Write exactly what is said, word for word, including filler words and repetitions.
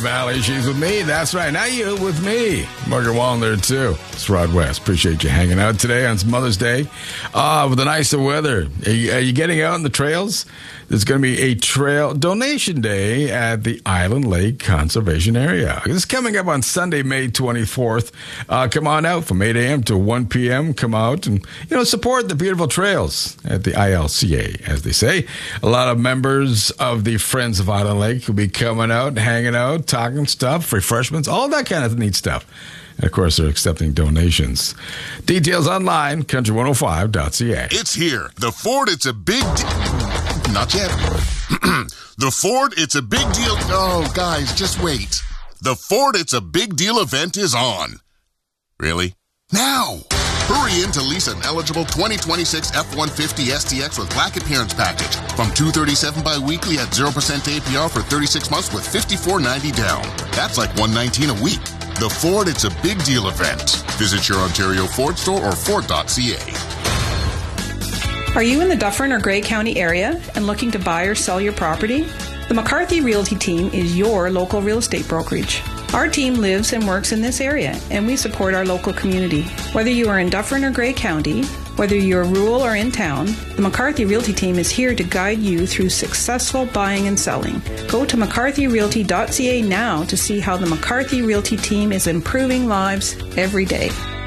Valley. She's with me. That's right. Now you with me. Margaret Wallen there, too. It's Rod West. Appreciate you hanging out today on Mother's Day uh, with the nicer weather. Are you, are you getting out on the trails? There's going to be a trail donation day at the Island Lake Conservation Area. This is coming up on Sunday, May twenty-fourth. Uh, come on out from eight a.m. to one p.m. Come out and, you know, support the beautiful trails at the I L C A, as they say. A lot of members of the Friends of Island Lake will be coming out, hanging out, talking stuff, refreshments, all that kind of neat stuff. And, of course, they're accepting donations. Details online, country one oh five dot c a. It's here. The Ford, it's a big deal. Not yet. The Ford, it's a big deal. Oh, guys, just wait. The Ford, it's a big deal event is on. Really? Now! Hurry in to lease an eligible twenty twenty-six F one fifty S T X with Black Appearance Package from two hundred thirty-seven dollars bi-weekly at zero percent A P R for thirty-six months with fifty-four ninety down. That's like one hundred nineteen a week. The Ford, it's a big deal event. Visit your Ontario Ford store or Ford dot c a. Are you in the Dufferin or Grey County area and looking to buy or sell your property? The McCarthy Realty Team is your local real estate brokerage. Our team lives and works in this area, and we support our local community. Whether you are in Dufferin or Grey County, whether you're rural or in town, the McCarthy Realty Team is here to guide you through successful buying and selling. Go to mccarthy realty dot c a now to see how the McCarthy Realty Team is improving lives every day.